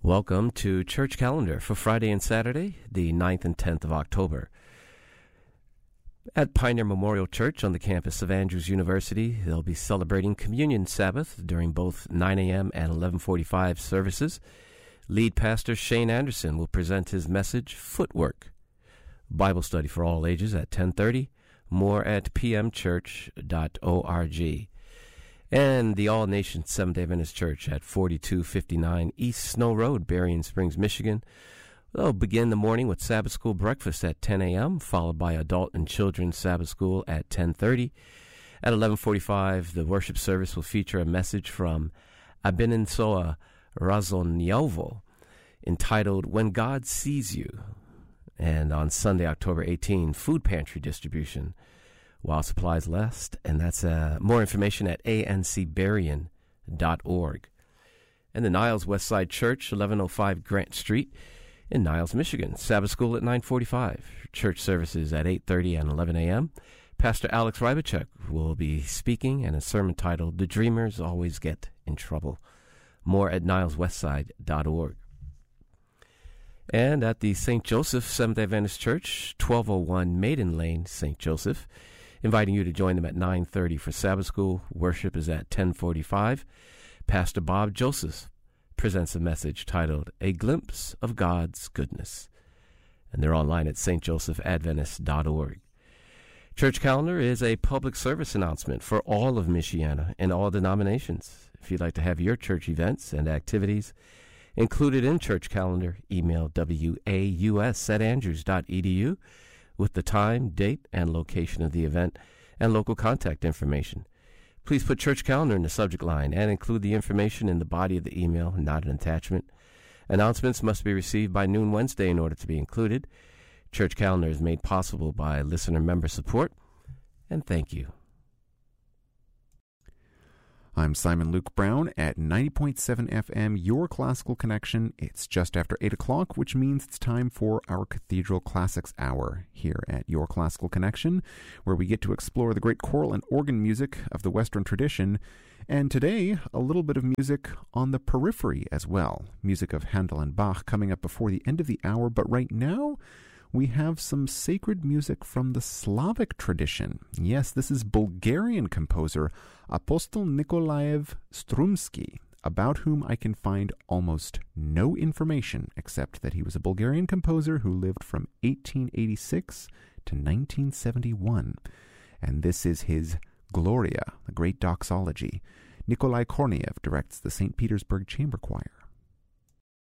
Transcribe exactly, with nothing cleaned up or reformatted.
Welcome to Church Calendar for Friday and Saturday, the ninth and tenth of October. At Pioneer Memorial Church on the campus of Andrews University, they'll be celebrating Communion Sabbath during both nine a.m. and eleven forty-five services. Lead pastor Shane Anderson will present his message, Footwork. Bible study for all ages at ten thirty. More at p m church dot org. And the All Nations Seventh-day Adventist Church at forty-two fifty-nine East Snow Road, Berrien Springs, Michigan. They'll begin the morning with Sabbath School breakfast at ten a.m., followed by Adult and Children's Sabbath School at ten thirty. At eleven forty-five, the worship service will feature a message from Abenensoa Razonyovo entitled When God Sees You. And on Sunday, October eighteenth, food pantry distribution while supplies last, and that's uh, more information at a n c berrien dot org. And the Niles Westside Church, eleven oh five Grant Street in Niles, Michigan. Sabbath School at nine forty-five. Church services at eight thirty and eleven a.m. Pastor Alex Rybacek will be speaking, and a sermon titled The Dreamers Always Get in Trouble. More at niles westside dot org. And at the Saint Joseph Seventh-day Adventist Church, twelve oh one Maiden Lane, Saint Joseph, inviting you to join them at nine thirty for Sabbath School. Worship is at ten forty-five. Pastor Bob Joseph presents a message titled A Glimpse of God's Goodness. And they're online at s t joseph adventist dot org. Church Calendar is a public service announcement for all of Michiana and all denominations. If you'd like to have your church events and activities included in Church Calendar, email waus at andrews dot e d u with the time, date, and location of the event and local contact information. Please put Church Calendar in the subject line and include the information in the body of the email, not an attachment. Announcements must be received by noon Wednesday in order to be included. Church Calendar is made possible by listener member support, and thank you. I'm Simon Luke Brown at ninety point seven F M, Your Classical Connection. It's just after eight o'clock, which means it's time for our Cathedral Classics Hour here at Your Classical Connection, where we get to explore the great choral and organ music of the Western tradition. And today, a little bit of music on the periphery as well. Music of Handel and Bach coming up before the end of the hour, but right now we have some sacred music from the Slavic tradition. Yes, this is Bulgarian composer Apostol Nikolaev Strumsky, about whom I can find almost no information except that he was a Bulgarian composer who lived from eighteen eighty-six to nineteen seventy-one. And this is his Gloria, the great doxology. Nikolai Korniev directs the Saint Petersburg Chamber Choir.